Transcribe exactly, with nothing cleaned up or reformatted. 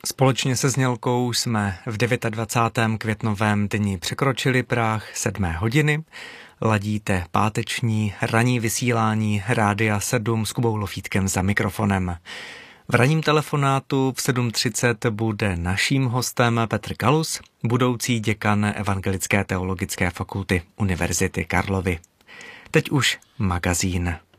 Společně se Znělkou jsme v dvacátém devátém květnovém dni překročili práh sedmé hodiny. Ladíte páteční ranní vysílání Rádia sedm s Kubou Lofítkem za mikrofonem. V ranním telefonátu v sedm třicet bude naším hostem Petr Kalus, budoucí děkan Evangelické teologické fakulty Univerzity Karlovy. Teď už magazín.